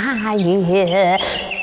月。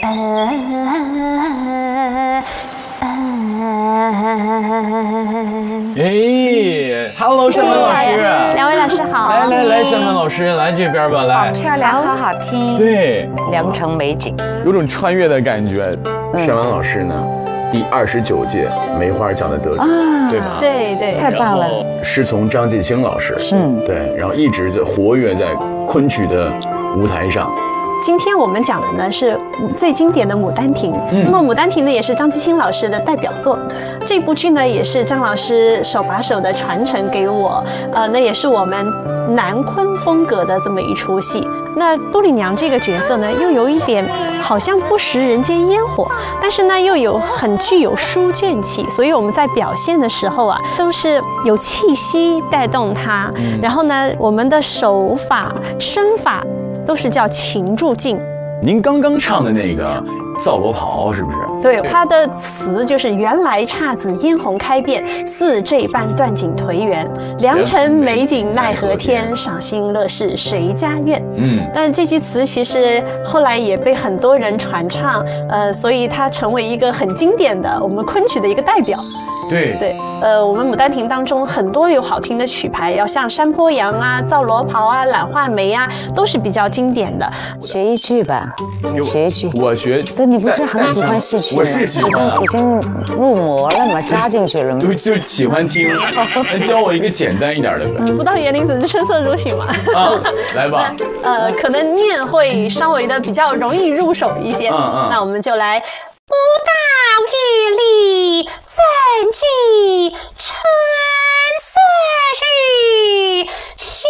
Hello， 山本老师， 两位老师好。 来，山本老师来这边吧，来。 好漂亮，好好听。 对， 良辰美景， 有种穿越的感觉。山本老师呢，第29届梅花奖的得主，对吧？ 对， 太棒了。 师从张继兴老师，对，然后一直在活跃在昆曲的舞台上。 今天我们讲的呢是最经典的《牡丹亭》，那么《牡丹亭》呢也是张继兴老师的代表作。这部剧呢也是张老师手把手的传承给我，那也是我们南昆风格的这么一出戏。那都丽娘这个角色呢，又有一点好像不食人间烟火，但是呢又很具有书卷气，所以我们在表现的时候啊，都是有气息带动它。然后呢，我们的手法、身法都是叫情助境。 您刚刚唱的那个《皂罗袍》是不是？ 对，它的词就是原来姹紫嫣红开遍，似这般断井颓垣。良辰美景奈何天，赏心乐事谁家院。但是这句词其实后来也被很多人传唱，所以它成为一个很经典的我们昆曲的一个代表。对，我们《牡丹亭》当中很多有好听的曲牌，要像《山坡羊》啊、《皂罗袍》啊、《懒画眉》啊，都是比较经典的。 学一句吧，学一句。 我学。 对，你不是很喜欢戏曲吗？ 我是喜欢， 已经入魔了嘛，扎进去了嘛。 就是喜欢听。教我一个简单一点的。 不到园林子就声色入情嘛。 来吧。 可能念会稍微的比较容易入手一些。那我们就来。不到月里怎记春色日新。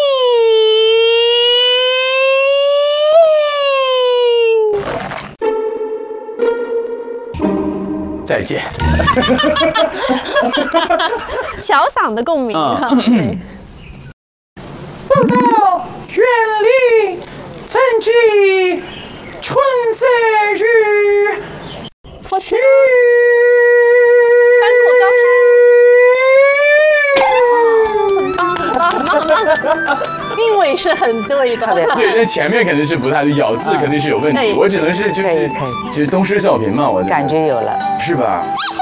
再见。 小嗓的共鸣。 不到月里怎记春色日新。 韵味是很对的。 对，那前面肯定是不太对，咬字肯定是有问题。我只能是就是东施效颦嘛，我感觉有了， 是吧？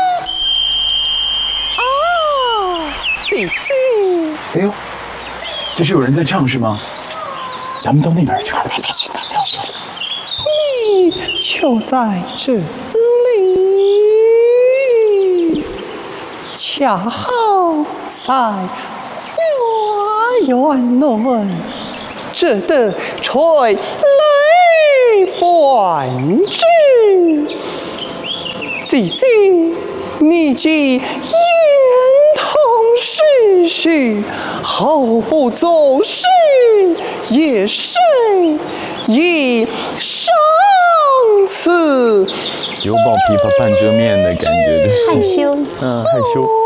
姐姐， 哎呦，这是有人在唱是吗？咱们到那边去。 到那边去，那边去。 你就在这里，恰好在花园内，只得垂泪伴君。姐姐，你既言同世事，后不走时，也谁以生死？ 犹抱琵琶半遮面的感觉，就是害羞。 害羞。